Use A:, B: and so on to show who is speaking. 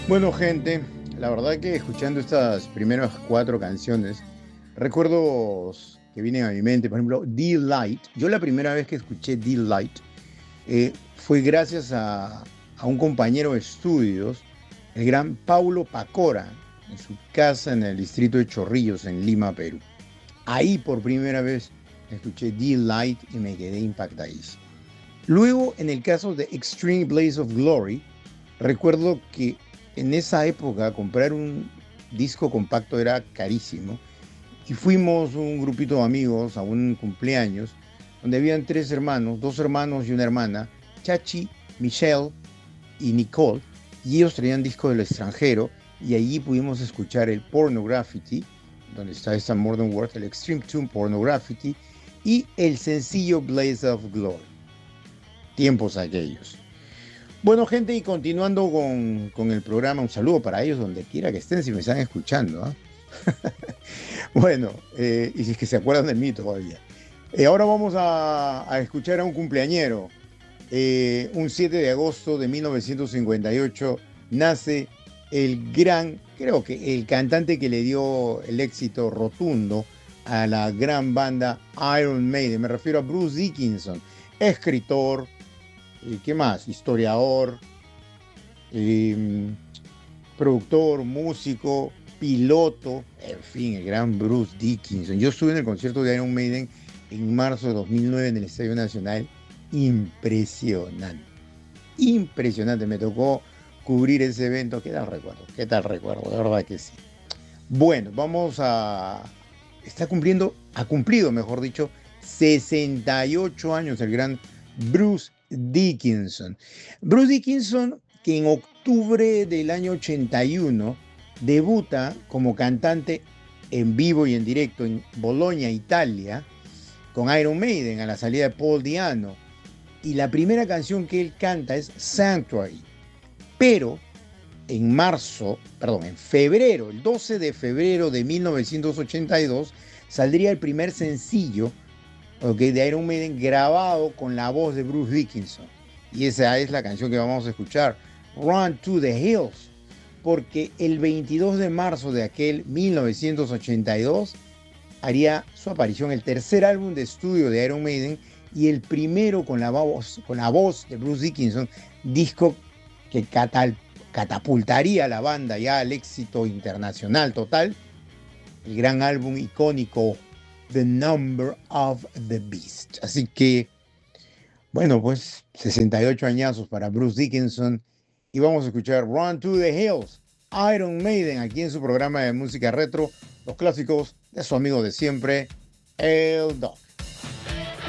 A: Bueno, gente, la verdad que escuchando estas primeras cuatro canciones, recuerdos que vienen a mi mente, por ejemplo, Delight. Yo la primera vez que escuché Delight fue gracias a un compañero de estudios, el gran Paulo Pacora, en su casa en el distrito de Chorrillos, en Lima, Perú. Ahí por primera vez escuché Delight y me quedé impactadísimo. Luego, en el caso de Extreme Blaze of Glory, recuerdo que en esa época comprar un disco compacto era carísimo y fuimos un grupito de amigos a un cumpleaños donde habían tres hermanos, dos hermanos y una hermana, Chachi, Michelle y Nicole, y ellos traían discos del extranjero y allí pudimos escuchar el Pornography, donde está esta Modern World, el Extreme Tune Pornography y el sencillo Blaze of Glory. Tiempos aquellos. Bueno, gente, y continuando con el programa, un saludo para ellos donde quiera que estén, si me están escuchando. Bueno, y si es que se acuerdan de mí todavía. Ahora vamos a escuchar a un cumpleañero. Un 7 de agosto de 1958 nace el gran, creo que el cantante que le dio el éxito rotundo a la gran banda Iron Maiden. Me refiero a Bruce Dickinson, escritor, ¿qué más? Historiador, eh, productor, músico, piloto, en fin, el gran Bruce Dickinson. Yo estuve en el concierto de Iron Maiden en marzo de 2009 en el Estadio Nacional. Impresionante, impresionante. Me tocó cubrir ese evento. ¿Qué tal recuerdo? ¿Qué tal recuerdo? De verdad que sí. Bueno, vamos a... ha cumplido, mejor dicho, 68 años el gran Bruce Dickinson. Bruce Dickinson, que en octubre del año 81 debuta como cantante en vivo y en directo en Bolonia, Italia, con Iron Maiden a la salida de Paul Di'Anno. Y la primera canción que él canta es Sanctuary. Pero en febrero, el 12 de febrero de 1982, saldría el primer sencillo, de Iron Maiden grabado con la voz de Bruce Dickinson. Y esa es la canción que vamos a escuchar, Run to the Hills, porque el 22 de marzo de aquel 1982 haría su aparición el tercer álbum de estudio de Iron Maiden y el primero con la voz de Bruce Dickinson, disco que catapultaría a la banda ya al éxito internacional total, el gran álbum icónico The Number of the Beast. Así que, bueno, pues 68 añazos para Bruce Dickinson y vamos a escuchar Run to the Hills, Iron Maiden, aquí en su programa de música retro, los clásicos de su amigo de siempre, el Doc.